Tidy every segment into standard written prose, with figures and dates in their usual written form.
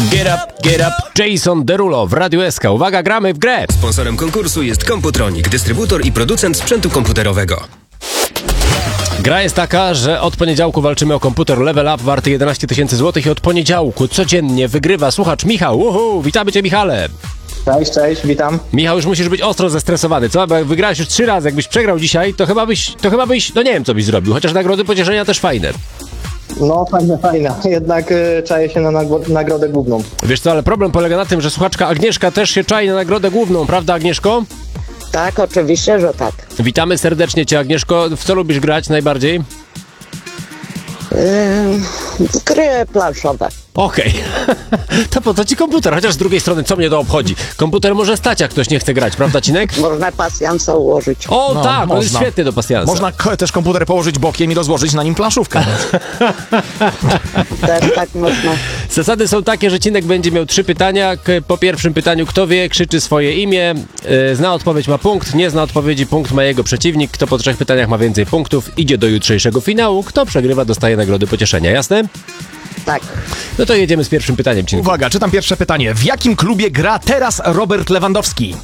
Get up, Jason Derulo w Radiu SK. Uwaga, gramy w grę. Sponsorem konkursu jest Computronic, dystrybutor i producent sprzętu komputerowego. Gra jest taka, że od poniedziałku walczymy o komputer Level Up warty 11 000 złotych i od poniedziałku codziennie wygrywa słuchacz Michał. Witamy cię, Michale. Cześć, witam. Michał, już musisz być ostro zestresowany, co? Bo jak wygrałeś już 3 razy, jakbyś przegrał dzisiaj, to chyba byś, no nie wiem, co byś zrobił, chociaż nagrody pocieszenia też fajne. No, fajna. Jednak czaję się na nagrodę główną. Wiesz co, ale problem polega na tym, że słuchaczka Agnieszka też się czai na nagrodę główną, prawda, Agnieszko? Tak, oczywiście, że tak. Witamy serdecznie cię, Agnieszko. W co lubisz grać najbardziej? Gry planszowe. Okej. To po co ci komputer? Chociaż z drugiej strony, co mnie to obchodzi? Komputer może stać, jak ktoś nie chce grać, prawda, Cinek? Można pasjansa ułożyć. O No, tak, on jest można. świetny do pasjansa. Można też komputer położyć bokiem i rozłożyć na nim planszówkę. Też tak można. Zasady są takie, że Cinek będzie miał 3 pytania. Po pierwszym pytaniu kto wie, krzyczy swoje imię. Zna odpowiedź, ma punkt. Nie zna odpowiedzi, punkt ma jego przeciwnik. Kto po 3 pytaniach ma więcej punktów, idzie do jutrzejszego finału. Kto przegrywa, dostaje nagrody pocieszenia. Jasne? Tak. No to jedziemy z pierwszym pytaniem, Cinku. Uwaga, czytam pierwsze pytanie. W jakim klubie gra teraz Robert Lewandowski?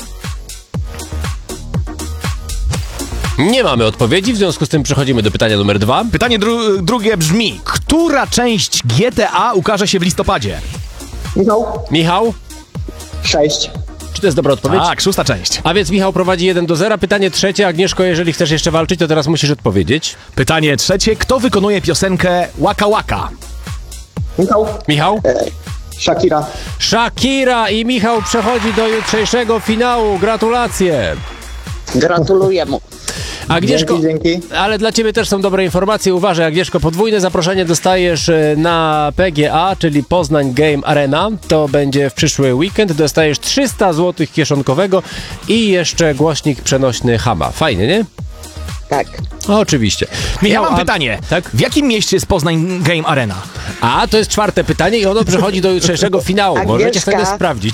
Nie mamy odpowiedzi, w związku z tym przechodzimy do pytania numer 2. Pytanie drugie brzmi. Która część GTA ukaże się w listopadzie? Michał, 6. czy to jest dobra odpowiedź? Tak, 6. część. A więc Michał prowadzi 1-0. Pytanie trzecie. Agnieszko, jeżeli chcesz jeszcze walczyć, to teraz musisz odpowiedzieć. Pytanie trzecie. Kto wykonuje piosenkę Waka Waka? Michał? Shakira. Shakira i Michał przechodzi do jutrzejszego finału. Gratulacje. Gratuluję mu. Agnieszko, Dzięki. ale dla ciebie też są dobre informacje. Uważaj, Agnieszko, podwójne zaproszenie dostajesz na PGA, czyli Poznań Game Arena. To będzie w przyszły weekend. Dostajesz 300 zł kieszonkowego i jeszcze głośnik przenośny Hama. Fajnie, nie? Tak. Oczywiście. Ja Michał, mam pytanie. Tak? W jakim mieście jest Poznań Game Arena? A, to jest 4. pytanie i ono przechodzi do jutrzejszego finału. Możecie Agnieszka. sobie sprawdzić.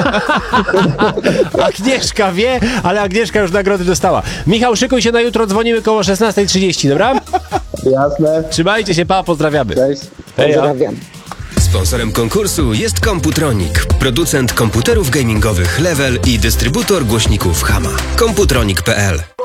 Agnieszka wie, ale Agnieszka już nagrody dostała. Michał, szykuj się na jutro, dzwonimy koło 16:30, dobra? Jasne. Trzymajcie się, pa, pozdrawiamy. Cześć. Pozdrawiam. Sponsorem konkursu jest Computronic, producent komputerów gamingowych Level i dystrybutor głośników Hama. Computronic.pl